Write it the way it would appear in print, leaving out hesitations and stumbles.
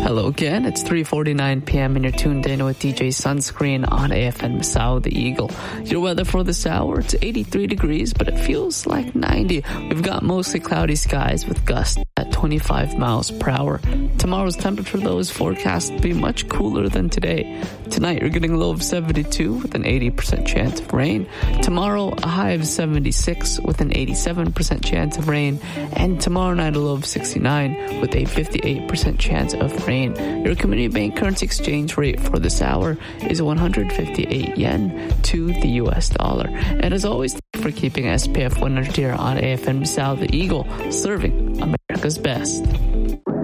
Hello again, it's 3:49 p.m. and you're tuned in with DJ Sunscreen on AFN Masao the Eagle. Your weather for this hour, it's 83 degrees, but it feels like 90. We've got mostly cloudy skies with gusts at 25 miles per hour. Tomorrow's temperature, though, is forecast to be much cooler than today. Tonight, you're getting a low of 72 with an 80% chance of rain. Tomorrow, a high of 76 with an 87% chance of rain. And tomorrow night, a low of 69 with a 58% chance of rain. Your community bank currency exchange rate for this hour is 158 yen to the US dollar. And as always, thank you for keeping SPF 100 here on AFN Masao the Eagle, serving America's best.